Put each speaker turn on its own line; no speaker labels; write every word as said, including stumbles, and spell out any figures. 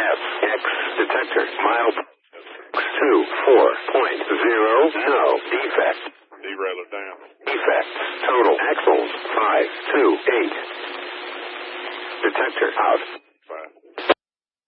F X detector mild two four point zero no defect.
Derailleur down.
Defects total axles five two eight. Detector out.